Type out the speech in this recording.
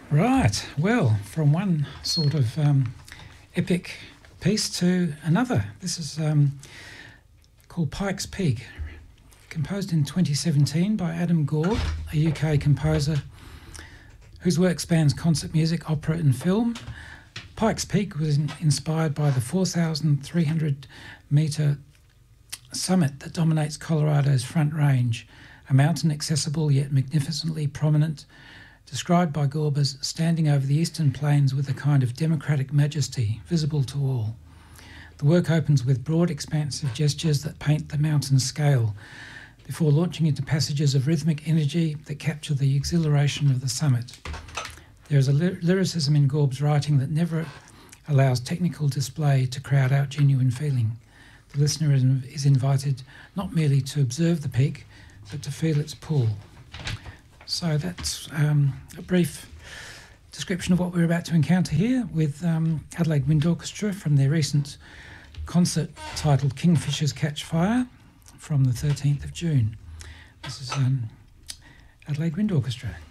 Right, well, from one sort of epic piece to another. This is called Pikes Peak, composed in 2017 by Adam Gorb, a UK composer whose work spans concert music, opera and film. Pikes Peak was inspired by the 4,300 metre summit that dominates Colorado's Front Range, a mountain accessible yet magnificently prominent, described by Gorb as standing over the eastern plains with a kind of democratic majesty visible to all. The work opens with broad, expansive gestures that paint the mountain's scale, before launching into passages of rhythmic energy that capture the exhilaration of the summit. There is a lyricism in Gorb's writing that never allows technical display to crowd out genuine feeling. The listener is invited not merely to observe the peak, but to feel its pull. So that's a brief description of what we're about to encounter here with Adelaide Wind Orchestra from their recent concert titled Kingfishers Catch Fire from the 13th of June. This is Adelaide Wind Orchestra.